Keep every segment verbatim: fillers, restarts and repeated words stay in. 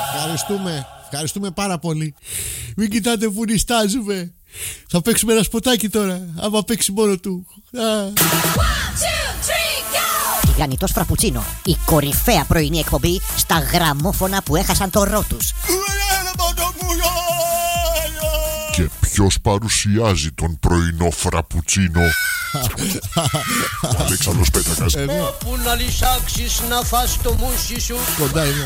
Ευχαριστούμε. Ευχαριστούμε πάρα πολύ. Μην κοιτάτε που νιστάζουμε. Θα παίξουμε ένα σποτάκι τώρα. Άμα παίξει μόνο του. Τηγανιτός Φραπουτσίνο. Η κορυφαία πρωινή εκπομπή στα γραμμόφωνα που έχασαν το ρο τους. Και ποιος παρουσιάζει τον πρωινό Φραπουτσίνο? Ο Αλέξανδρος Πέτρακας. Όπου να λυσάξεις να φας το μουσι σου. Κοντά είναι.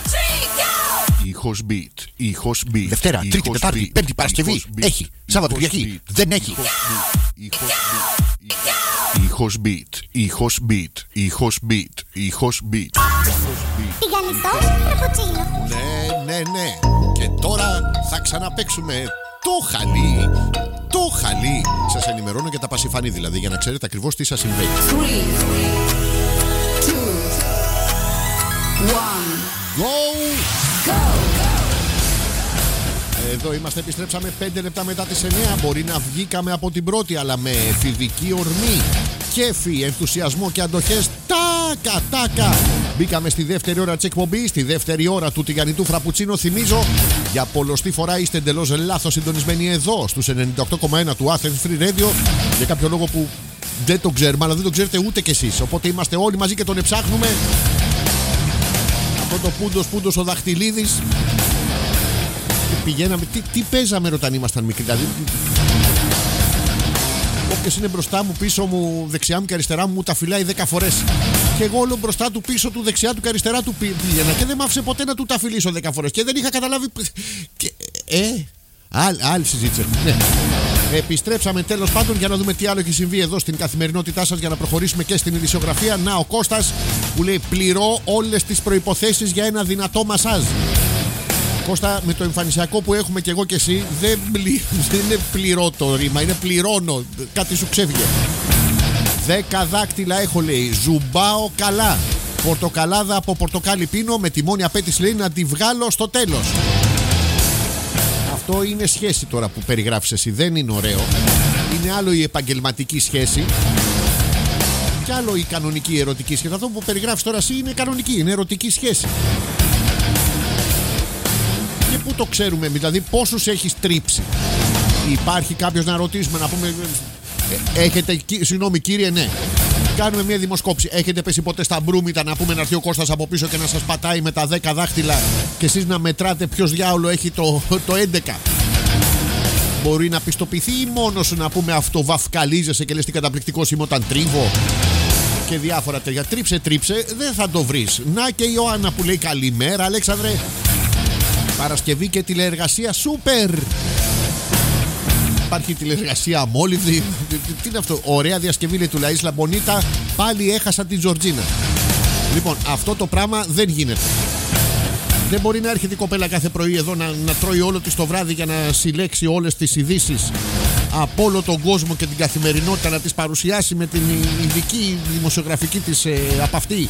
Ήχος beat, ήχος beat. Δευτέρα, Τρίτη, Τετάρτη, Πέμπτη, Παρασκευή. Έχει. Σάββατο, Κυριακή. Δεν έχει. Ήχος beat, ήχος beat, ήχος beat, ήχος beat. Τηγανιτός Φραπουτσίνο. Ναι, ναι, ναι. Και τώρα θα ξαναπαίξουμε το χαλί. Το χαλί. Σας ενημερώνω για τα πασιφανή δηλαδή, για να ξέρετε ακριβώς τι σας συμβαίνει. Go! Εδώ είμαστε, επιστρέψαμε πέντε λεπτά μετά τις εννιά. Μπορεί να βγήκαμε από την πρώτη, αλλά με εφηβική ορμή, κέφι, ενθουσιασμό και αντοχές. Τάκα, τάκα. Μπήκαμε στη δεύτερη ώρα της εκπομπής, στη δεύτερη ώρα του Τηγανιτού Φραπουτσίνο. Θυμίζω, για πολλοστή φορά είστε εντελώς λάθος συντονισμένοι εδώ στους ενενήντα οκτώ κόμμα ένα του Athens Free Radio. Για κάποιο λόγο που δεν το ξέρουμε, αλλά δεν το ξέρετε ούτε κι εσείς. Οπότε είμαστε όλοι μαζί και τον εψάχνουμε. Αυτό το πούντος πούντος ο Δαχτυλίδης. Πηγαίναμε, τι, τι παίζαμε όταν ήμασταν μικροί, δηλαδή. Όποιος είναι μπροστά μου, πίσω μου, δεξιά μου και αριστερά μου, μου τα φυλάει δέκα φορές. Και εγώ όλο μπροστά του, πίσω του, δεξιά του και αριστερά του πήγαινα. Και δεν μ' άφησε ποτέ να του τα φιλήσω δέκα φορές. Και δεν είχα καταλάβει. Και, ε, άλλη, άλλη συζήτηση. Ναι. Επιστρέψαμε τέλος πάντων για να δούμε τι άλλο έχει συμβεί εδώ στην καθημερινότητά σας, για να προχωρήσουμε και στην ειδησιογραφία. Να, ο Κώστας που λέει: πληρώ όλες τις προϋποθέσεις για ένα δυνατό μασάζ. Κώστα, με το εμφανισιακό που έχουμε και εγώ και εσύ, δεν, πλη... δεν είναι πληρώ το ρήμα, είναι πληρώνω. Κάτι σου ξέφυγε. Δέκα δάκτυλα έχω, λέει. Ζουμπάω καλά. Πορτοκαλάδα από πορτοκάλι πίνω, με τη μόνη απέτηση, λέει, να τη βγάλω στο τέλος. Αυτό είναι σχέση τώρα που περιγράφεις εσύ. Δεν είναι ωραίο. Είναι άλλο η επαγγελματική σχέση και άλλο η κανονική ερωτική σχέση. Αυτό που περιγράφεις τώρα εσύ είναι κανονική, είναι ερωτική σχέση. Και πού το ξέρουμε, δηλαδή πόσους έχεις τρίψει? Υπάρχει κάποιος να ρωτήσουμε, να πούμε, έχετε, συγγνώμη κύριε, ναι, κάνουμε μια δημοσκόπηση. Έχετε πέσει ποτέ στα μπρούμητα, να πούμε, να έρθει ο Κώστας από πίσω και να σας πατάει με τα δέκα δάχτυλα και εσείς να μετράτε ποιος διάολο έχει το, το έντεκα? Μπορεί να πιστοποιηθεί ή μόνο σου, να πούμε, αυτοβαφκαλίζεσαι και λες τι καταπληκτικός είμαι όταν τρίβω? Και διάφορα τέτοια. Τρίψε, τρίψε, δεν θα το βρεις. Να και η Ιωάννα που λέει: καλημέρα, Αλέξανδρε. Παρασκευή και τηλεεργασία σούπερ. Υπάρχει τηλεεργασία αμόλυβδη. Τι είναι αυτό? Ωραία διασκευή, λέει, του Λαΐσλα Μπονίτα. Πάλι έχασα την Τζορτζίνα. Λοιπόν, αυτό το πράγμα δεν γίνεται. Δεν μπορεί να έρχεται η κοπέλα κάθε πρωί εδώ να, να τρώει όλο της το βράδυ για να συλλέξει όλες τις ειδήσεις από όλο τον κόσμο και την καθημερινότητα, να τις παρουσιάσει με την ειδική δημοσιογραφική της ε, από αυτή.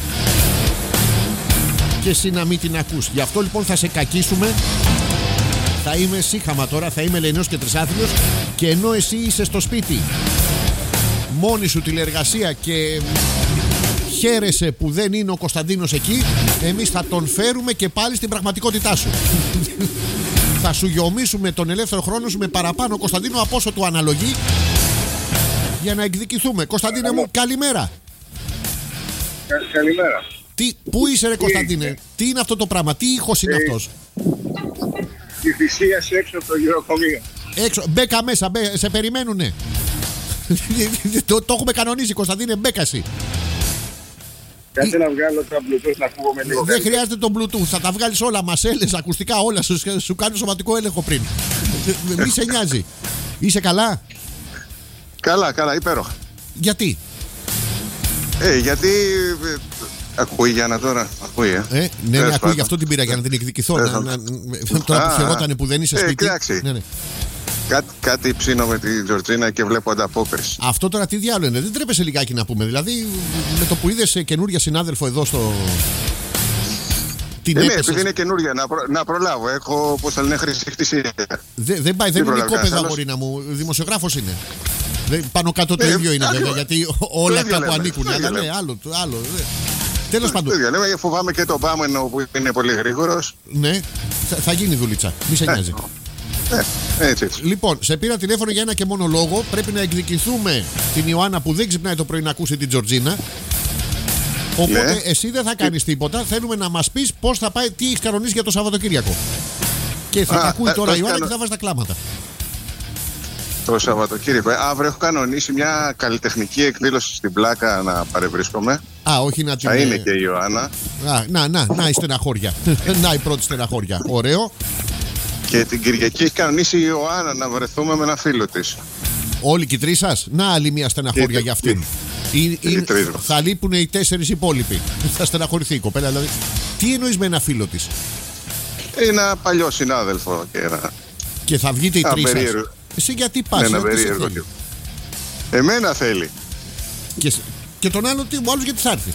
Και εσύ να μην την ακούς. Γι' αυτό λοιπόν θα σε κακίσουμε. Θα είμαι σύγχαμα τώρα, θα είμαι λενός και τρισάθλιος. Και ενώ εσύ είσαι στο σπίτι, μόνη σου τηλεεργασία και χαίρεσαι που δεν είναι ο Κωνσταντίνος εκεί, εμείς θα τον φέρουμε και πάλι στην πραγματικότητά σου. Θα σου γιομίσουμε τον ελεύθερο χρόνο σου με παραπάνω Κωνσταντίνο από όσο του αναλογεί, για να εκδικηθούμε. Κωνσταντίνε μου, καλημέρα. Καλημέρα. Τι, πού είσαι ρε Κωνσταντίνε? Τι είναι αυτό το πράγμα? Τι ήχος είναι ε, αυτός? Τη θυσίαση έξω από το γυροκομείο. Έξω, μπέκα μέσα, μπέ, σε περιμένουνε. το, το έχουμε κανονίσει, Κωνσταντίνε, μπέκα εσύ. Κάτσε να βγάλω τα Bluetooth να ακούγομαι λίγο. Δεν χρειάζεται το Bluetooth, θα τα βγάλεις όλα, μασέλες, ακουστικά, όλα. Σου, σου κάνει σωματικό έλεγχο πριν. Μη σε νοιάζει. Είσαι καλά? Καλά, καλά, υπέροχα. Γιατί? Ε, γιατί... Ακούει Γιάννα τώρα, ακούει, ε. ε ναι, ναι, ακούει, γι' αυτό την πήρα, για να την εκδικηθώ. να, να, τώρα που χαιρότανε που δεν είσαι ε, σπίτι. Ναι, ναι. Κά, κάτι ψήνω με την Τζορτζίνα και βλέπω ανταπόκριση. Αυτό τώρα τι διάλογο είναι? Δεν τρέπεσαι λιγάκι να πούμε? Δηλαδή, με το που είδες καινούρια συνάδελφο εδώ στο... Την ε, ναι, επειδή είναι καινούρια, να, προ, να προλάβω. Έχω, πώς θα λένε, χρησιχτησία. Δε, δεν πάει, δεν είναι οικόπεδα, αγορίνα μου. Δημοσιογράφος είναι. Δεν, πάνω κάτω το ε, ίδιο είναι, βέβαια, γιατί όλα κάπου ανήκουν. Αλλά ναι, άλλο. άλλο Τέλος πάντων. Ναι, φοβάμαι και το Πάμενο που είναι πολύ γρήγορος. Ναι, θα, θα γίνει δουλίτσα. Μη σε νοιάζει. Ναι, έτσι, έτσι. Λοιπόν, σε πήρα τηλέφωνο για ένα και μόνο λόγο. Πρέπει να εκδικηθούμε την Ιωάννα που δεν ξυπνάει το πρωί να ακούσει την Τζορτζίνα. Οπότε ναι. Εσύ δεν θα κάνεις τίποτα. Θέλουμε να μας πεις πώς θα πάει, τι έχεις κανονίσει για το Σαββατοκύριακο. Και θα τα ακούει τώρα η Ιωάννα και θα βάζει τα κλάματα. Το Σαββατοκύριακο. Αύριο έχω κανονίσει μια καλλιτεχνική εκδήλωση στην Πλάκα να παρευρίσκομαι. Α, όχι να την. Θα είναι και η Ιωάννα. Α, να, να, να η στεναχώρια. Να η πρώτη στεναχώρια. Ωραίο. Και την Κυριακή έχει κανονίσει η Ιωάννα να βρεθούμε με ένα φίλο της. Όλοι και οι τρεις σας. Να άλλη μια στεναχώρια για αυτήν. Ή, ή, θα λείπουν οι τέσσερις υπόλοιποι. Θα στεναχωρηθεί η κοπέλα. Δηλαδή. Τι εννοείς με ένα φίλο της? Ένα παλιό συνάδελφο. Και, ένα... και θα βγείτε οι τρεις σας. Εσύ γιατί πας? Ένα περίεργο. Εμένα θέλει. Και, και τον άλλο, ο άλλος γιατί θα έρθει?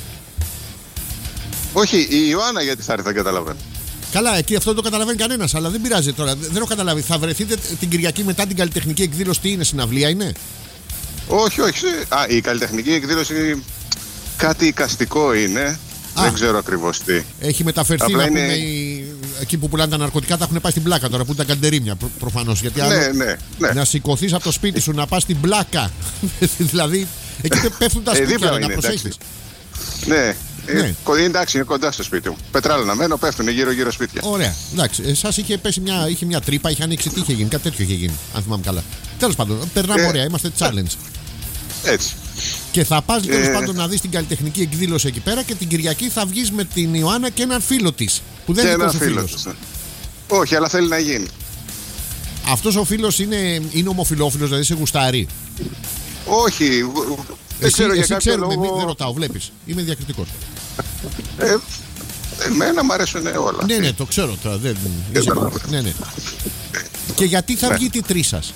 Όχι, η Ιωάννα γιατί θα έρθει, δεν καταλαβαίνω. Καλά, εκεί αυτό δεν το καταλαβαίνει κανένας, αλλά δεν πειράζει τώρα. Δεν έχω καταλάβει. Θα βρεθείτε την Κυριακή μετά την καλλιτεχνική εκδήλωση? Τι είναι, συναυλία είναι? Όχι, όχι. Α, η καλλιτεχνική εκδήλωση κάτι εικαστικό είναι. Α, δεν ξέρω ακριβώς τι. Έχει μεταφερθεί. Απλά να είναι... πούμε, οι... εκεί που πουλάνε τα ναρκωτικά τα έχουν πάει στην Πλάκα τώρα, που ήταν καντερίμια προ... προφανώς. Γιατί άλλο ναι, ναι, ναι. να σηκωθείς από το σπίτι σου να πας στην Πλάκα. Δηλαδή εκεί πέφτουν τα σπίτια, ε, να προσέχεις. Ναι. Ναι. Ε, εντάξει, είναι κοντά στο σπίτι μου. Πετράλα να μένω, πέφτουν γύρω-γύρω σπίτια. Ωραία. Εντάξει, εσάς είχε πέσει μια, είχε μια τρύπα, είχε ανοίξει, τι είχε γίνει, κάτι τέτοιο είχε γίνει, αν θυμάμαι καλά. Τέλος πάντων, περνάμε ε, ωραία, είμαστε challenge. Έτσι. Και θα πας τέλος ε, πάντων να δεις την καλλιτεχνική εκδήλωση εκεί πέρα και την Κυριακή θα βγεις με την Ιωάννα και έναν φίλο της. Που δεν είναι δικός φίλος. Ναι. Όχι, αλλά θέλει να γίνει. Αυτός ο φίλος είναι, είναι ομοφυλόφιλος, δηλαδή σε γουστάρει? Όχι. Δεν εσύ, ξέρω εσύ για ξέρουμε, λόγο... δεν ρωτάω, βλέπεις. Είμαι διακριτικός. Ε, εμένα μου αρέσουν όλα. Ναι, ναι, το ξέρω τώρα. Δεν, είσαι... ναι, ναι. Και γιατί θα ναι. βγει τη τρεις σας?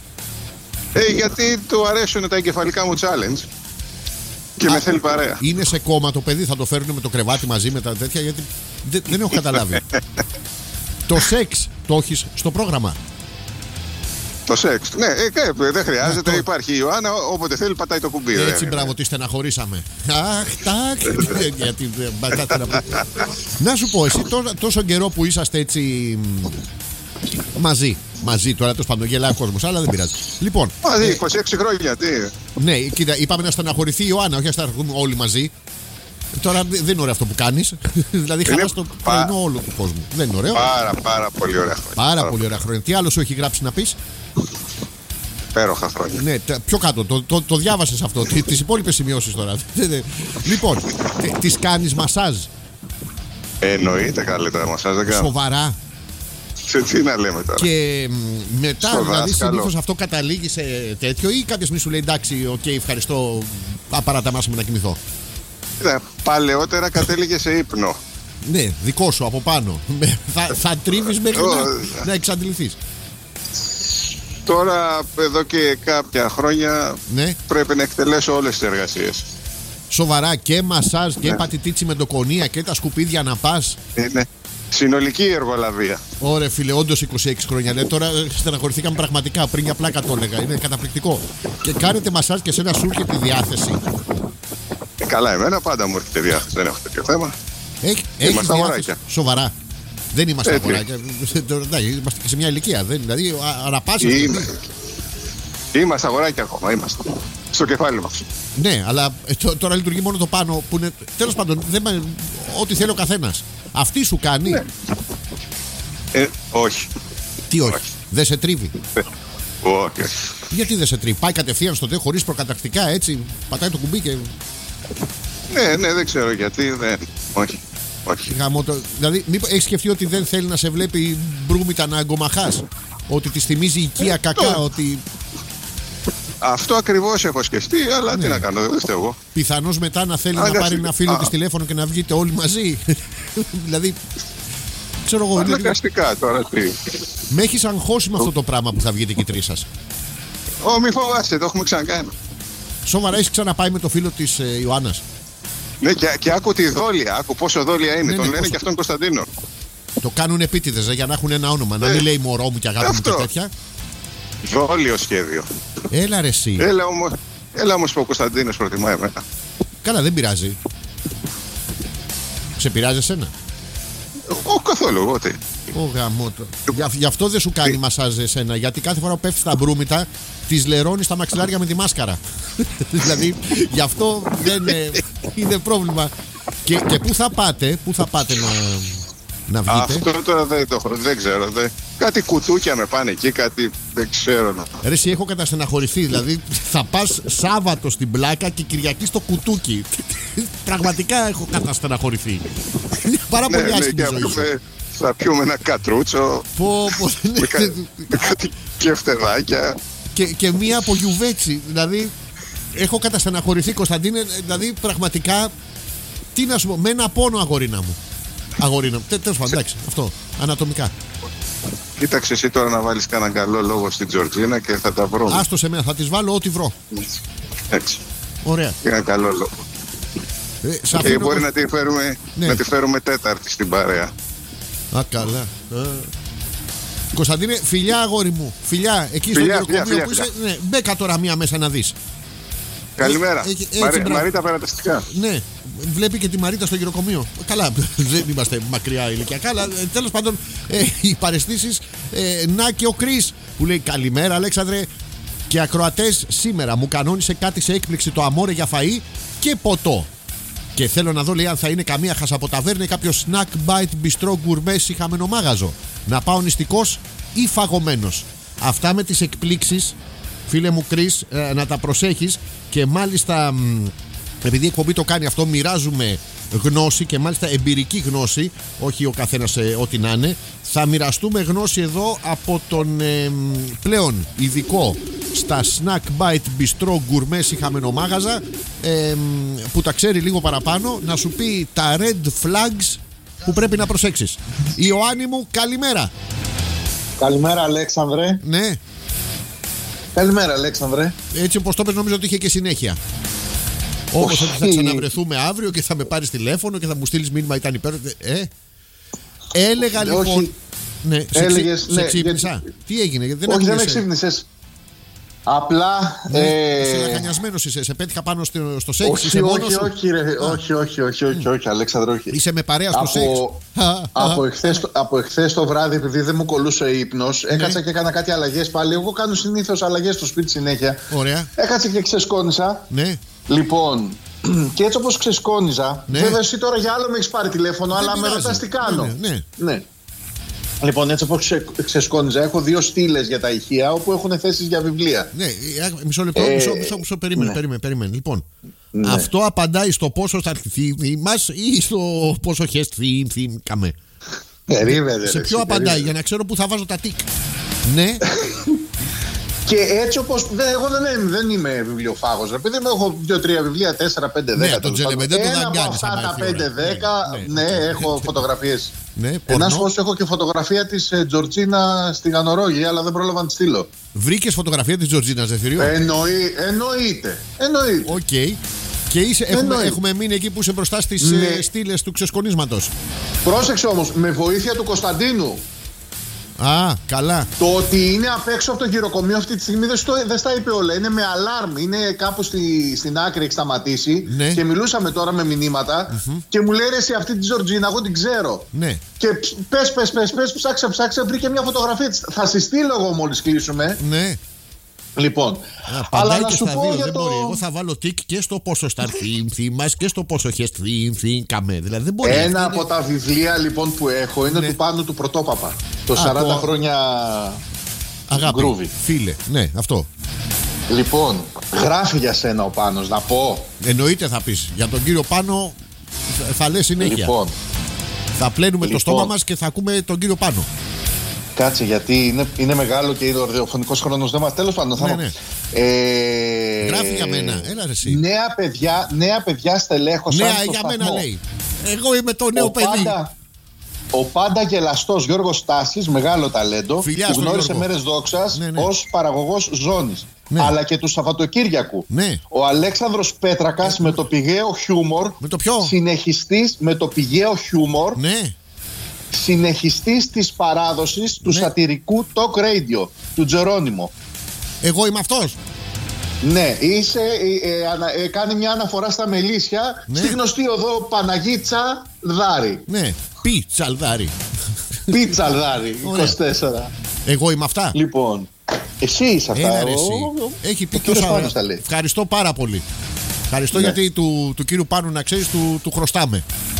Ε, γιατί του αρέσουν τα εγκεφαλικά μου challenge. Και Α, με θέλει παρέα. Είναι σε κόμμα το παιδί, θα το φέρουν με το κρεβάτι μαζί με τα τέτοια? Γιατί δεν, δεν έχω καταλάβει. Το σεξ το έχεις στο πρόγραμμα? Το σεξ. Ναι, ε, δεν χρειάζεται. το... Υπάρχει η Ιωάννα, όποτε θέλει πατάει το κουμπί. Έτσι, μπράβο, τι στεναχωρήσαμε. Αχ, τάκ. Γιατί να σου πω, εσύ τόσο καιρό που είσαστε έτσι μαζί. Μαζί τώρα, τέλος πάντων, γελάει ο κόσμος, αλλά δεν πειράζει. Λοιπόν. Μαζί, είκοσι έξι χρόνια, τι. Ναι, κοίτα, είπαμε να στεναχωρηθεί η Ιωάννα, όχι να στεναχωρηθούμε όλοι μαζί. Τώρα δεν είναι ωραίο αυτό που κάνεις. Δηλαδή χαλάς το πρωινό όλο του κόσμου. Δεν είναι ωραίο. Πάρα, πάρα πολύ ωραία χρόνια. Πάρα, πάρα πολύ ωραία χρόνια. Τι άλλο σου έχει γράψει να πεις? Υπέροχα χρόνια. Ναι, πιο κάτω, το, το, το διάβασες αυτό. Τις υπόλοιπες σημειώσεις τώρα. Λοιπόν, τις κάνεις μασάζ? Εννοείται καλύτερα μασάζ, δεν κάνω. Σοβαρά? Σε τι να λέμε τώρα. Και μετά, Σοβαρά, δηλαδή, συνήθως αυτό καταλήγει σε τέτοιο ή κάποια στιγμή σου λέει εντάξει, οκ, okay, ευχαριστώ, παραταμάσαμε να κοιμηθώ? Κοίτα, παλαιότερα κατέληγε σε ύπνο. Ναι, δικό σου από πάνω. θα, θα τρίβεις μέχρι να, να εξαντληθείς. Τώρα, εδώ και κάποια χρόνια, ναι. πρέπει να εκτελέσω όλες τις εργασίες. Σοβαρά, και μασάζ και ναι. πατητίτσι με ντοκονία και τα σκουπίδια να πας. Είναι συνολική εργολαβία. Ωραία, φίλε, όντως είκοσι έξι χρόνια. Ναι, τώρα στεναχωρηθήκαμε πραγματικά. Πριν για πλάκα το έλεγα. Είναι καταπληκτικό. Και κάνετε μασάζ και σε ένα σου έρχεται τη διάθεση. Ε, καλά, εμένα πάντα μου έρχεται διάθεση. Δεν έχω τέτοιο θέμα. Έχει, είμαστε αγοράκια. Σοβαρά. Δεν είμαστε ε, αγοράκια. Είμαστε και σε μια ηλικία. Δεν, δηλαδή, αναπάσχει. Είμαστε αγοράκια ακόμα. Είμαστε. Στο κεφάλι μας. Ναι, αλλά τώρα λειτουργεί μόνο το πάνω που είναι. Τέλος πάντων, δεν, ό,τι θέλει ο καθένας. Αυτή σου κάνει. Ναι. Ε, όχι. Τι όχι, όχι. Δεν σε τρίβει? Ε, όχι, όχι. Γιατί δεν σε τρίβει? Πάει κατευθείαν στο τέ χωρίς προκατακτικά, έτσι. Πατάει το κουμπί και. Ναι, ναι, δεν ξέρω γιατί. Δεν... Όχι. όχι. Γαμώτο. Δηλαδή, μήπως έχεις σκεφτεί ότι δεν θέλει να σε βλέπει μπρούμητα να αγκομαχάς? Ότι της θυμίζει οικία ε, κακά, το... ότι. Αυτό ακριβώς έχω σκεφτεί, αλλά ναι. τι να κάνω, δεν φταίω εγώ. Πιθανώς μετά να θέλει Αναγκαστικά. να πάρει ένα φίλο της τηλέφωνο και να βγείτε όλοι μαζί. Δηλαδή. Ξέρω εγώ. Αναγκαστικά είναι... τώρα τι. Με έχεις αγχώσει με αυτό το πράγμα που θα βγείτε και οι τρεις σας. Ω, μη φοβάσαι, το έχουμε ξανακάνει. Σοβαρά, έχεις ξαναπάει με το φίλο της ε, Ιωάννας? Ναι, και, και άκου τη δόλια, άκου πόσο δόλια είναι. Ναι, τον ναι, λένε πόσο... και αυτόν Κωνσταντίνο. Το κάνουν επίτηδες για να έχουν ένα όνομα. Ναι. Να μην λέει μωρό μου και αγάπη μου και τέτοια. Δόλιο σχέδιο. Έλα ρε εσύ. Έλα όμως, έλα όμως που ο Κωνσταντίνος προτιμάει εμένα. Καλά, δεν πειράζει. Σε πειράζει εσένα? Όχι καθόλου, εγώ τι. Ω γαμώτο. Γι' αυτό δεν σου κάνει μασάζ εσένα. Γιατί κάθε φορά που πέφτει στα μπρούμητα, τη λερώνει τα μαξιλάρια με τη μάσκαρα. Δηλαδή, γι' αυτό δεν ε, είναι πρόβλημα. Και, και πού θα πάτε, πού θα πάτε να, να βγείτε? Αυτό τώρα δεν το έχω, δεν ξέρω. Δεν... Κάτι κουτούκια με πάνε εκεί, κάτι δεν ξέρω. Ρε, εσύ έχω καταστεναχωρηθεί. Δηλαδή, θα πας Σάββατο στην Πλάκα και Κυριακή στο κουτούκι. Πραγματικά έχω καταστεναχωρηθεί. Είναι πάρα πολύ άσχημη η ζωή σου. Θα πιούμε ένα κατρούτσο. Πω, πω, ναι. Με, κα... με κάτι κεφτεδάκια. Και, και μία από γιουβέτσι. Δηλαδή, έχω καταστεναχωρηθεί, Κωνσταντίνε. Δηλαδή, πραγματικά, τι να σου πω, με ένα πόνο, αγορίνα μου. Αγορίνα μου. Τέλος πάντων, εντάξει, αυτό. Ανατομικά. Κοίταξε εσύ τώρα να βάλεις κανένα καλό λόγο στην Τζορτζίνα και θα τα βρω. Άστο σε μένα, θα τις βάλω ό,τι βρω. Έτσι. Ωραία. Ένα καλό λόγο. Ε, και μπορεί να τη, φέρουμε, ναι. να τη φέρουμε τέταρτη στην παρέα. Α, καλά. Ε. Κωνσταντίνε, φιλιά αγόρι μου. Φιλιά, εκεί στο γεροκομείο που είσαι. Ναι, μπέκα τώρα μία μέσα να δεις. Καλημέρα. Ε, ε, Μαρί, Μαρίτα περαταστικά. Ναι, βλέπει και τη Μαρίτα στο γεροκομείο. Καλά, δεν είμαστε μακριά ηλικιακά, αλλά ε, τέλος πάντων ε, οι παραισθήσεις. Ε, να και ο Κρίς που λέει καλημέρα, Αλέξανδρε. Και ακροατές, σήμερα μου κανόνισε κάτι σε έκπληξη το αμόρε για φαΐ και ποτό. Και θέλω να δω, λέει, αν θα είναι καμία χασαποταβέρνα ή κάποιο snack bite μπιστρό γκουρμέ ή χαμενομάγαζο. Να πάω νηστικός ή φαγωμένος. Αυτά με τις εκπλήξεις, φίλε μου Κρίς, ε, να τα προσέχεις. Και μάλιστα, μ, επειδή η εκπομπή το κάνει αυτό, μοιράζουμε γνώση και μάλιστα εμπειρική γνώση. Όχι ο καθένας ε, ό,τι να είναι. Θα μοιραστούμε γνώση εδώ από τον ε, πλέον ειδικό στα snack bite μπιστρό γκουρμές ή χαμενομάγαζα, ε, που τα ξέρει λίγο παραπάνω, να σου πει τα red flags που πρέπει να προσέξεις. Ιωάννη μου, καλημέρα. Καλημέρα, Αλέξανδρε. Ναι. Καλημέρα, Αλέξανδρε. Έτσι όπως το πες, νομίζω ότι είχε και συνέχεια. Όπως ότι θα ξαναβρεθούμε αύριο και θα με πάρεις τηλέφωνο και θα μου στείλεις μήνυμα, ήταν υπέροχο. Ε, έλεγα λοιπόν. Όχι. Ναι, έλεγες, σε, ναι, σε ξύπνησα. γιατί... Τι έγινε, γιατί δεν Όχι, δεν με ξύπνησες. Απλά. Ναι, ε... Είσαι λαχανιασμένος, είσαι. Σε πέτυχα πάνω στο, στο σεξ. Όχι, είσαι όχι, μόνος όχι, όχι, ρε, όχι, όχι, όχι, όχι, όχι, Αλέξανδρο, όχι. Είσαι με παρέα στο σεξ. Από εχθές, από εχθές το βράδυ, επειδή δεν μου κολούσε ύπνος, έκατσα και έκανα κάτι αλλαγές πάλι. Εγώ κάνω συνήθως αλλαγές στο σπίτι συνέχεια. Ωραία. Έκατσα και ξεσκόνησα. Ναι. Λοιπόν, και έτσι όπως ξεσκόνιζα. Ναι. Βέβαια, εσύ τώρα για άλλο με έχεις πάρει τηλέφωνο, δεν αλλά πειράζει. με ρωτάς τι κάνω. Ναι, ναι. ναι. Λοιπόν, έτσι όπως ξε, ξεσκόνιζα, έχω δύο στήλες για τα ηχεία όπου έχουν θέσεις για βιβλία. Ναι, μισό λεπτό, ε, μισό, μισό, μισό, περίμενε, ναι. περίμενε, περίμενε. Λοιπόν, ναι. αυτό απαντάει στο πόσο θα έρθει μας ή στο πόσο χέστη καμέ. Περίμενε. Σε ποιο απαντάει, περίμενε. Για να ξέρω που θα βάζω τα τικ. Ναι. Και έτσι όπως. Δεν, εγώ δεν, δεν είμαι βιβλιοφάγος. Επειδή έχω δύο-τρία βιβλία, τέσσερα, πέντε, δέκα. Ναι, τον Τζελεμεντέ τον Ένα από αυτά τα πέντε δέκα, ναι, ναι, ναι, έχω φωτογραφίες. Ναι, Ένα φως έχω και φωτογραφία της ε, Τζορτζίνα στην Ανορόγη, αλλά δεν πρόλαβα να τη στείλω. Βρήκες φωτογραφία της Τζορτζίνα, Ζεφυρίου? Εννοεί, εννοείται. Εννοείται. Οκ. Okay. Και είσαι, έχουμε, έχουμε μείνει εκεί που είσαι μπροστά στις ναι. ε, στήλες του ξεσκονίσματος. Πρόσεξε όμως, με βοήθεια του Κωνσταντίνου. Α, καλά. Το ότι είναι απ' έξω από το γυροκομείο αυτή τη στιγμή δεν, στο, δεν στα είπε όλα. Είναι με αλάρμ. Είναι κάπου στη, στην άκρη, έχει σταματήσει. Ναι. Και μιλούσαμε τώρα με μηνύματα. Mm-hmm. Και μου λέει, ρε, εσύ αυτή τη Τζορτζίνα, εγώ την ξέρω. Ναι. Και πες, πες, πες, πες, ψάξε, ψάξε, βρήκε μια φωτογραφία της. Θα στη στείλω εγώ μόλις κλείσουμε. Ναι. Λοιπόν, α, αλλά να σου πω δύο, για δεν το... μπορεί. Εγώ θα βάλω τικ και στο πόσο στα θύμθη μας και στο πόσο χεστρίμθη καμε. Δηλαδή δεν μπορεί. Ένα από είναι... τα βιβλία λοιπόν που έχω είναι ναι. του Πάνου του Πρωτόπαπα. Το α, σαράντα το... χρόνια αγάπη, γκρούβι. Φίλε, ναι, αυτό. Λοιπόν, γράφει για σένα ο Πάνος, να πω. Εννοείται θα πεις. Για τον κύριο Πάνο θα λες συνέχεια. Λοιπόν, θα πλένουμε λοιπόν. το στόμα μας και θα ακούμε τον κύριο Πάνο. Κάτσε, γιατί είναι, είναι μεγάλο και ο ραδιοφωνικός χρόνος δεν μας. Τέλος πάντων, θα ναι, ναι. Ε... Γράφει για μένα, έλα ρε εσύ. Νέα παιδιά, νέα παιδιά στελέχωσαν. Νέα για μένα λέει. Εγώ είμαι το νέο ο παιδί. Πάντα, ο πάντα γελαστός Γιώργος Στάσης, μεγάλο ταλέντο, φιλιά που γνώρισε Γιώργο. μέρες δόξας ναι, ναι. ως παραγωγός ζώνης. Ναι. Αλλά και του Σαββατοκύριακου. Ναι. Ο Αλέξανδρος Πέτρακας ε, με το πηγαίο χιούμορ. Με το ποιο? Συνεχιστής με το πηγαίο χιούμορ. Ναι. Συνεχιστής της παράδοσης του ναι. σατιρικού talk radio του Τζερόνιμο. Εγώ είμαι αυτός. Ναι, είσαι, ε, ε, ανα, ε, κάνει μια αναφορά στα Μελίσια, ναι. στη γνωστή οδό Παναγίτσα Δάρη. Ναι, Πιτσαλδάρη. Πιτσαλδάρη, είκοσι τέσσερα. Εγώ είμαι αυτά. Λοιπόν, εσύ είσαι αυτά. Έλα, ρε, ο, εσύ. ο, Έχει πει ο κύριος τόσα Πάνος ωραία. τα λέει. Ευχαριστώ πάρα πολύ. Ευχαριστώ, ναι. γιατί του, του κύριου Πάνου, να ξέρεις, του, του χρωστάμε.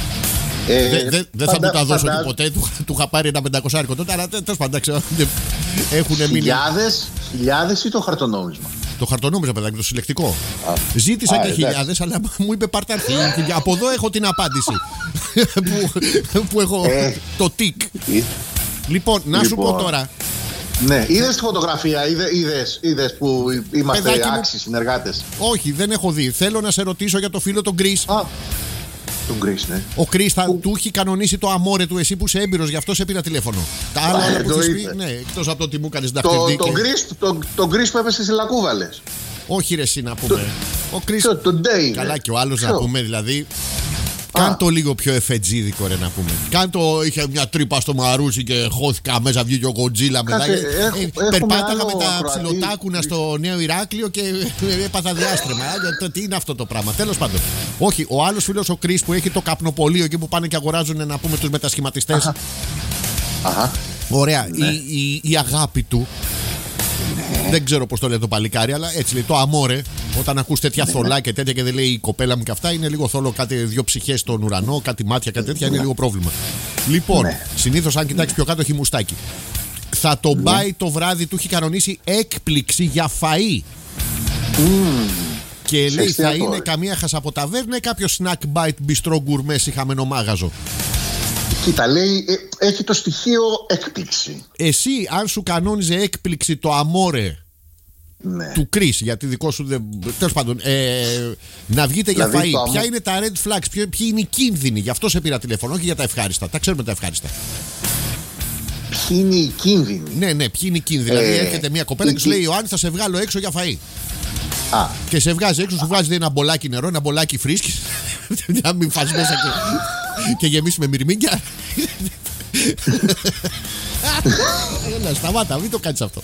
Ε, Δεν δε, δε θα φαντα, του τα δώσω φαντα... και ποτέ. Του, του είχα πάρει ένα πεντακόσάρικο τότε, αλλά τέλος πάντων έχουν μείνει. Χιλιάδες, χιλιάδες ή το χαρτονόμισμα? Το χαρτονόμισμα, παιδάκι, το συλλεκτικό. Α, Ζήτησα α, και εντάξει. χιλιάδες, αλλά μου είπε πάρτε αρχή. Από εδώ έχω την απάντηση. που, που έχω ε, το τικ. Ε, λοιπόν, να λοιπόν. σου πω τώρα. Ναι, είδες τη φωτογραφία, είδε, είδες, είδες που είμαστε Παιδάκι μου... άξιοι συνεργάτες? Όχι, δεν έχω δει. Θέλω να σε ρωτήσω για το φίλο τον Chris. Α, τον Chris, ναι. Ο Chris θα που... του έχει κανονίσει το αμόρε του, εσύ που είσαι έμπειρος, γι' αυτό σε πήρα τηλέφωνο. Τα άλλα όλα που έχεις πει, ναι, εκτός από το ότι μου κάνεις δαχτυλίδι. Τον Chris, το, το Chris που έπεσε σε λακκούβαλες. Όχι ρε εσύ να πούμε. Το... Ο Chris. Το, το Day, καλά, ναι. και ο άλλος Ποιο? να πούμε δηλαδή. Κάν το λίγο πιο εφετζίδικο, ρε να πούμε. Κάν το είχε μια τρύπα στο μαρούσι και χώθηκα μέσα, βγήκε ο Γκοτζίλα μετά. Ε, περπάταγα με τα ψιλοτάκουνα στο Νέο Ηράκλειο και έπαθα διάστρεμα. Τι είναι αυτό το πράγμα? Τέλος πάντων. Όχι, ο άλλος φίλος ο Chris που έχει το καπνοπολείο εκεί που πάνε και αγοράζουν, να πούμε, τους μετασχηματιστές. Αχα. Αχα. Ωραία. Ναι. Η, η, η αγάπη του. Ναι. Δεν ξέρω πώς το λέει το παλικάρι, αλλά έτσι λέει. Το αμόρε, όταν ακούς τέτοια ναι. θολά και τέτοια και δεν λέει η κοπέλα μου και αυτά, είναι λίγο θολό. Κάτι δύο ψυχές στον ουρανό, κάτι μάτια, κάτι τέτοια, ναι. είναι λίγο πρόβλημα. Λοιπόν, ναι. συνήθως αν κοιτάξει ναι. πιο κάτω έχει μουστάκι. Θα το ναι. πάει το βράδυ, του έχει κανονίσει έκπληξη για φαΐ. Mm. Και λέει θα είναι καμία χασαποταβέρνα ή κάποιο snack bite μπιστρό γκουρμέ ή χαμένο μάγαζο. Κοίτα, λέει, ε, έχει το στοιχείο έκπληξη. Εσύ, αν σου κανόνιζε έκπληξη το αμόρε ναι. του Chris, γιατί δικό σου δεν. Τέλος πάντων, ε, να βγείτε δηλαδή, για φαΐ, αμ... ποια είναι τα red flags, ποιοι είναι οι κίνδυνοι? Γι' αυτό σε πήρα τηλέφωνο, όχι για τα ευχάριστα. Τα ξέρουμε τα ευχάριστα. Ποιοι είναι οι κίνδυνοι? Ναι, ναι, ποιοι είναι οι κίνδυνοι. Ε, δηλαδή, έρχεται μια κοπέλα και σου λέει: Ιωάννη, θα σε βγάλω έξω για φαΐ. Α. Και σε βγάζει έξω, σου βγάζει ένα μπολάκι νερό, ένα μπολάκι φρίσκι. Να μην φας μέσα και, και γεμίσουμε μυρμήγκια. Έλα, σταμάτα, μην το κάνεις αυτό.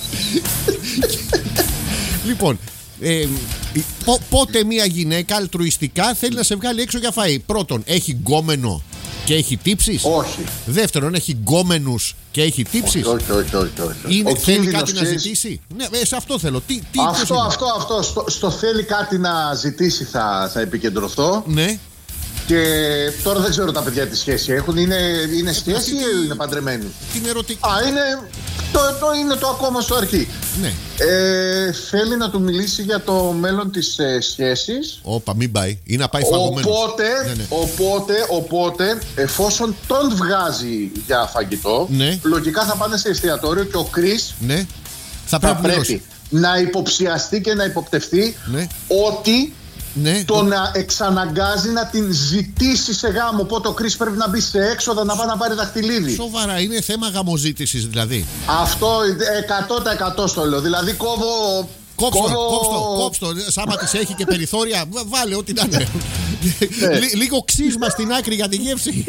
Λοιπόν, ε, πο, πότε μια γυναίκα αλτρουιστικά θέλει να σε βγάλει έξω για φαΐ? Πρώτον, έχει γκόμενο και έχει τύψεις? Όχι. Δεύτερον, έχει γκόμενους και έχει τύψεις? Όχι, όχι, όχι, όχι. Είναι, Ο θέλει κάτι ξέρεις... να ζητήσει? Ναι, σε αυτό θέλω. Τι, τι αυτό, αυτό, αυτό. Στο, στο θέλει κάτι να ζητήσει θα, θα επικεντρωθώ. Ναι. Και τώρα δεν ξέρω τα παιδιά τι σχέση έχουν. Είναι, είναι σχέση ή είναι παντρεμένοι? Την ερωτική. Α, είναι το, το, είναι το ακόμα στο αρχή. Ναι. Ε, θέλει να του μιλήσει για το μέλλον της ε, σχέσης. Όπα, μην πάει. Ή να πάει φαγωμένος. Οπότε, ναι, ναι. οπότε, οπότε, εφόσον τον βγάζει για φαγητό, ναι. λογικά θα πάνε σε εστιατόριο και ο Chris ναι. θα πρέπει, θα πρέπει να υποψιαστεί και να υποπτευτεί ναι. ότι ναι. το να εξαναγκάζει να την ζητήσει σε γάμο. Οπότε ο Chris πρέπει να μπει σε έξοδα να πάει να πάρει δαχτυλίδι. Σοβαρά, είναι θέμα γαμοζήτησης δηλαδή? Αυτό εκατό τοις εκατό στο λέω. Δηλαδή κόβω. Κόψτο, κόβω... κόψτο, κόψτο. Σάμα της έχει και περιθώρια. Βάλε ό,τι να είναι. Λ, λίγο ξύσμα στην άκρη για τη γεύση.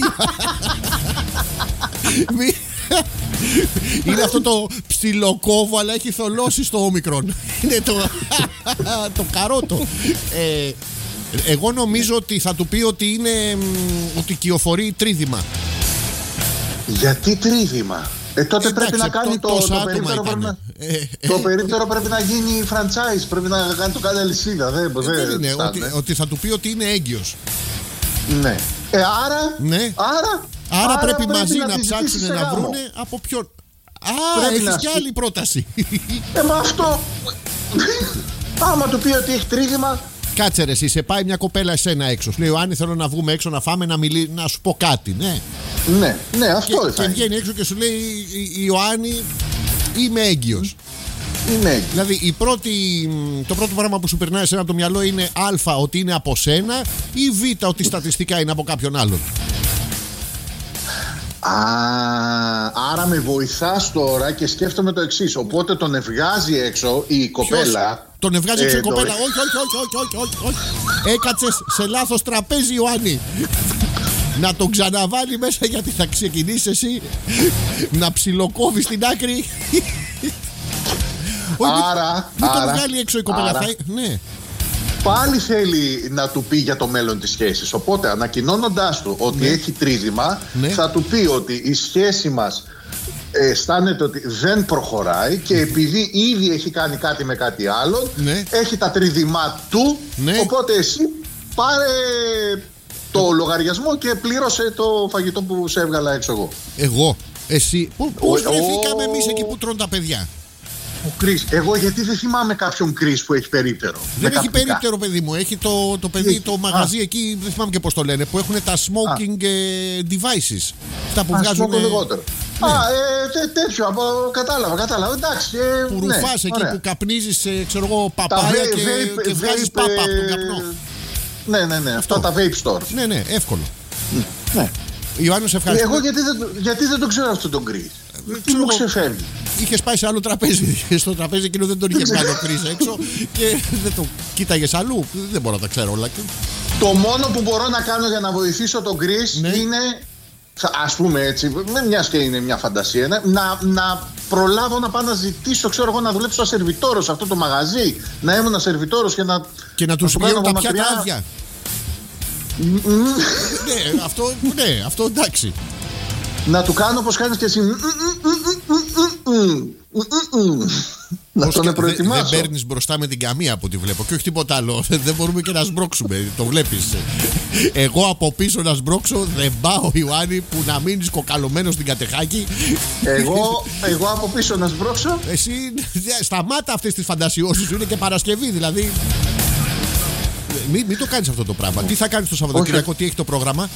Είναι αυτό το ψιλοκόβο, αλλά έχει θολώσει στο όμικρον. Είναι το, το καρότο. Ε, εγώ νομίζω ότι θα του πει ότι είναι ότι κυοφορεί τρίδημα. Γιατί τρίδημα? Ε, τότε εντάξει, πρέπει να κάνει το, το, το περίπτερο πρέπει να, ε, το περίπτερο πρέπει να γίνει franchise. Πρέπει να κάνει το κάνει αλυσίδα. Δεν, ε, δεν είναι, στάνε. ότι, ότι θα του πει ότι είναι έγκυος. Ναι. Ε, άρα, ναι. άρα, άρα, άρα πρέπει, πρέπει μαζί να, να ψάξουν να βρούνε από ποιον. Α, πρέπει έχεις κι άλλη πρόταση. Ε, μα αυτό. Άμα του πει ότι έχει τρίδημα. Κάτσε ρε εσύ, σε πάει μια κοπέλα εσένα έξω. Σου λέει: Ιωάννη, θέλω να βγούμε έξω να φάμε, να, μιλή, να σου πω κάτι. Ναι, ναι, ναι, αυτό και, και βγαίνει έξω και σου λέει: Ιωάννη, είμαι έγκυος. Είμαι έγκυος. Δηλαδή η πρώτη, το πρώτο πράγμα που σου περνάει εσένα από το μυαλό είναι Α, ότι είναι από σένα, ή Β, ότι στατιστικά είναι από κάποιον άλλον. Α, άρα με βοηθάς τώρα και σκέφτομαι το εξής. Οπότε τον ευγάζει έξω η κοπέλα. Ποιος? Τον ευγάζει έξω ε, η κοπέλα. Όχι, όχι, όχι, όχι, όχι, όχι. Έκατσες σε λάθος τραπέζι, Ιωάννη. Να τον ξαναβάλει μέσα, γιατί θα ξεκινήσεις εσύ να ψιλοκόβεις την άκρη. Άρα. Μην τον άρα, βγάλει έξω η κοπέλα. άρα, Θα... Ναι. πάλι θέλει να του πει για το μέλλον της σχέσης. Οπότε ανακοινώνοντάς του ότι ναι. έχει τρίδημα, ναι. θα του πει ότι η σχέση μας αισθάνεται ότι δεν προχωράει και επειδή ήδη έχει κάνει κάτι με κάτι άλλο, ναι. έχει τα τρίδημά του, ναι. οπότε εσύ πάρε το λογαριασμό και πλήρωσε το φαγητό που σε έβγαλα έξω εγώ. Εγώ, εσύ, πώς βρεθήκαμε εμείς εκεί που τρώνε τα παιδιά? Ο Κρίς, εγώ γιατί δεν θυμάμαι κάποιον Κρίς που έχει περίπτερο. Δεν έχει περίπτερο, παιδί μου. Έχει το, το παιδί, το μαγαζί Α. εκεί, δεν θυμάμαι και πώς το λένε, που έχουν τα smoking Α. devices. Αυτά που Α, βγάζουν. λιγότερο. Ναι. Α, ε, τέ, τέτοιο, από, κατάλαβα, κατάλαβα. Εντάξει. Ε, που ρουφάς ναι, εκεί ωραία. Που καπνίζεις, ε, ξέρω εγώ, παπάια και, vape, και βγάζεις vape, πάπα από τον καπνό. Ναι, ναι, ναι. Αυτό. Αυτά τα vape stores. Ναι, ναι, εύκολο. Ναι. Ιωάννη, ευχαριστώ. Εγώ γιατί δεν, γιατί δεν το ξέρω αυτό τον Κρίς. Τι μου ξεφεύγει. Είχε πάει σε άλλο τραπέζι. Στο τραπέζι εκείνο δεν τον είχε βγάλει ο Κρίς έξω και δεν το κοίταγες αλλού. Δεν μπορώ να τα ξέρω όλα. Το μόνο που μπορώ να κάνω για να βοηθήσω τον Κρίς ναι. είναι, ας πούμε έτσι, με μιας και είναι μια φαντασία, να, να προλάβω να πάω να ζητήσω, ξέρω εγώ, να δουλέψω σαν σερβιτόρος σε αυτό το μαγαζί. Να ήμουν σερβιτόρος και να. Και να του βγαίνουν τα πιάτα άδεια. Ναι, αυτό, ναι, αυτό εντάξει. Να του κάνω όπως κάνεις και εσύ. Να τον προετοιμάσω. Δεν παίρνεις μπροστά με την καμία από ό,τι βλέπω. Και όχι τίποτα άλλο. Δεν μπορούμε και να σμπρώξουμε. Το βλέπεις. Εγώ από πίσω να σμπρώξω δεν πάω, Ιωάννη, που να μείνεις κοκαλωμένος στην κατεχάκη. Εγώ, εγώ από πίσω να σμπρώξω. Εσύ σταμάτα αυτές τις φαντασιώσεις σου. Είναι και Παρασκευή δηλαδή. Μην, μην το κάνεις αυτό το πράγμα. Τι θα κάνεις το Σαββατοκύριακο, okay. Τι έχει το πρόγραμμα?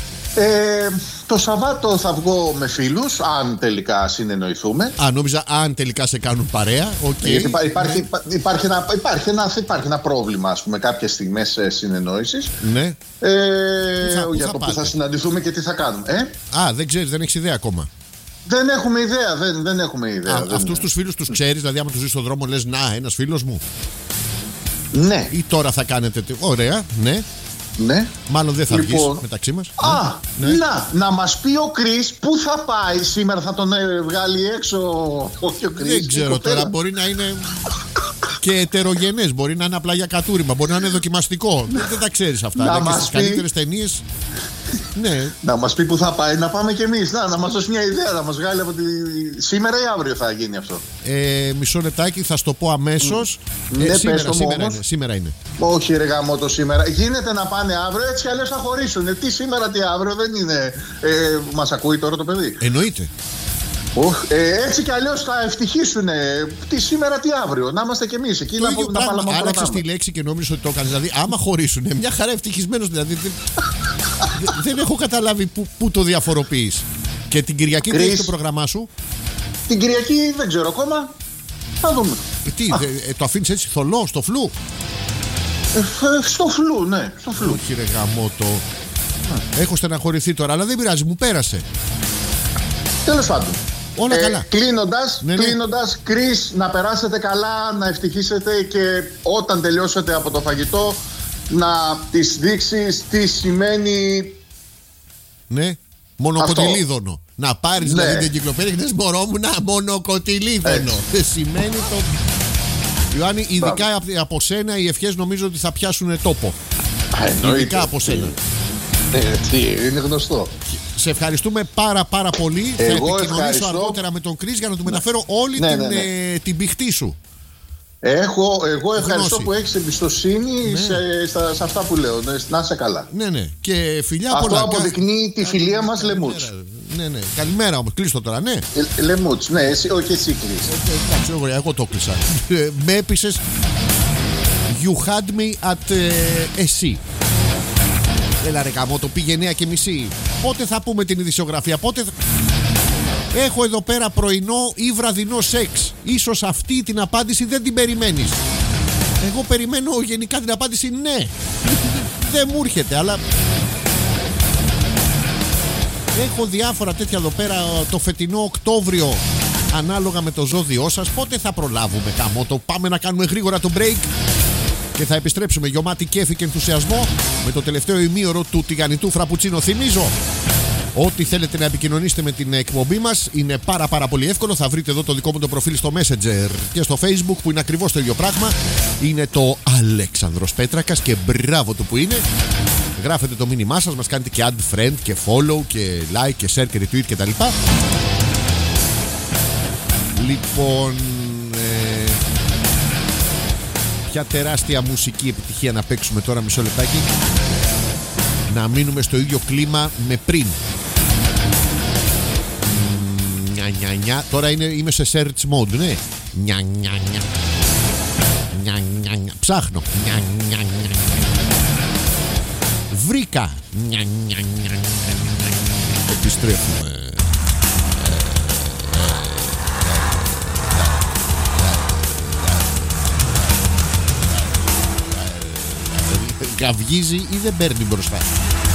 Ε, το Σαββάτο θα βγω με φίλους, αν τελικά συνεννοηθούμε. Α, νόμιζα αν τελικά σε κάνουν παρέα. Okay. Γιατί υπά, υπάρχει, ναι. υπάρχει, ένα, υπάρχει, ένα, υπάρχει ένα πρόβλημα, ας πούμε, κάποιες στιγμές συνεννόησης. Ναι. Ε, θα, για θα το πάτε. που θα συναντηθούμε και τι θα κάνουμε. Ε? Α, δεν ξέρεις, δεν έχεις ιδέα ακόμα. Δεν έχουμε ιδέα, δεν, δεν έχουμε ιδέα. Α, αυτούς τους φίλους τους ξέρεις, δηλαδή άμα τους δεις στον δρόμο λες να, ένας φίλος μου. Ναι. Ή τώρα θα κάνετε. Ωραία, ναι. Ναι. Μάλλον δεν θα λοιπόν, βγεις μεταξύ μας. Α, ναι. να, να μας πει ο Κρίς πού θα πάει σήμερα, θα τον βγάλει έξω. Όχι ο Κρίς. Δεν ξέρω τώρα, μπορεί να είναι και ετερογενές, μπορεί να είναι απλά για κατούριμα, μπορεί να είναι δοκιμαστικό. Δεν, δεν τα ξέρεις αυτά. Να και στις πει... καλύτερες ταινίες. Ναι. Να μας πει που θα πάει, να πάμε κι εμείς. Να, να μας δώσει μια ιδέα, να μας βγάλει από τη. Σήμερα ή αύριο θα γίνει αυτό? Ε, μισό λεπτάκι, θα σου το πω αμέσως. Mm. Ε, ναι, σήμερα, πες σήμερα, είναι, σήμερα είναι. Όχι, ρε γάμο το σήμερα. Γίνεται να πάνε αύριο, έτσι κι αλλιώς θα χωρίσουν. Τι σήμερα, τι αύριο, δεν είναι. Ε, μας ακούει τώρα το παιδί? Εννοείται. Oh, ε, έτσι κι αλλιώς θα ευτυχήσουν. Τι σήμερα, τι αύριο. Να είμαστε κι εμείς εκεί. Το να ίδιο να πράγμα. Άλλαξες τη λέξη και νόμιζες ότι το έκανες. Δηλαδή, άμα χωρίσουν, μια χαρά ευτυχισμένος. Δηλαδή, δεν, δεν έχω καταλάβει πού, πού το διαφοροποιείς. Και την Κυριακή τι έχει το πρόγραμμά σου? Την Κυριακή δεν ξέρω ακόμα. Θα δούμε. Ε, τι, ε, ε, το αφήνεις έτσι θολό, στο φλου? Ε, στο φλου, ναι. Στο φλου. Όχι, ρε γαμώτο. Έχω στεναχωρηθεί τώρα, αλλά δεν πειράζει, μου πέρασε. Τέλος πάντων. Όλα ε, καλά. Κλείνοντας, ναι, ναι. κλείνοντας, Κρίς, να περάσετε καλά, να ευτυχίσετε και όταν τελειώσετε από το φαγητό να τις δείξεις τι σημαίνει. Ναι, μονοκοτιλίδωνο. Να πάρεις ναι. δηλαδή την εγκυκλοπαίδεια και λες μωρό μου, να, μονοκοτιλίδωνο. Δεν σημαίνει το. Ιωάννη, ειδικά Μπράβο. από σένα οι ευχές νομίζω ότι θα πιάσουν τόπο. Εννοείται. Ειδικά από σένα. Ε, τι, είναι γνωστό. Σε ευχαριστούμε πάρα πάρα πολύ. Εγώ θα επικοινωνήσω ευχαριστώ. αργότερα με τον Κρίς για να του μεταφέρω όλη ναι, την, ναι, ναι. Ε, την πηχτή σου. Έχω, εγώ ευχαριστώ Γνώση. που έχεις εμπιστοσύνη ναι. σε, στα, σε αυτά που λέω. Να είσαι καλά. Ναι, ναι. Και φιλιά αυτό πολλά. Αυτό αποδεικνύει τη φιλία Κα... μας Λεμούτς. Ναι, ναι. Καλημέρα όμως. Κλείστο τώρα, ναι. Ε, Λεμούτς, ναι, εσύ, όχι εσύ κλείς. Εντάξει, εγώ, εγώ το κλείσα. Με έπεισες. You had me at ε, εσύ. Έλα ρε καμώτο, πήγε εννιά και μισή. Πότε θα πούμε την ειδησιογραφία, πότε θα... Έχω εδώ πέρα πρωινό ή βραδινό σεξ. Ίσως αυτή την απάντηση δεν την περιμένεις. Εγώ περιμένω γενικά την απάντηση ναι. Δεν μου έρχεται, αλλά έχω διάφορα τέτοια εδώ πέρα το φετινό Οκτώβριο, ανάλογα με το ζώδιό σας. Πότε θα προλάβουμε καμώτο? Πάμε να κάνουμε γρήγορα το break και θα επιστρέψουμε γεμάτη κέφι και ενθουσιασμό με το τελευταίο ημίωρο του τηγανιτού φραπουτσίνο. Θυμίζω Ό,τι θέλετε να επικοινωνήσετε με την εκπομπή μας είναι πάρα πάρα πολύ εύκολο. Θα βρείτε εδώ το δικό μου το προφίλ στο Messenger και στο Facebook που είναι ακριβώς το ίδιο πράγμα. Είναι το Αλέξανδρος Πέτρακας και μπράβο του που είναι. Γράφετε το μήνυμά σας, μας κάνετε και add friend και follow και like και share και retweet και τα λοιπά. Λοιπόν, ε, ποια τεράστια μουσική επιτυχία να παίξουμε τώρα, μισό λεπτάκι. Να μείνουμε στο ίδιο κλίμα με πριν. Νια, νια, νια. Τώρα είναι, είμαι σε search mode, ναι. Νια, νια, νια. Νια, νια, νια. Ψάχνω. Νια, νια, νια. Βρήκα. Νια, νια, νια. Επιστρέφουμε. Καυγίζει ή δεν παίρνει μπροστά.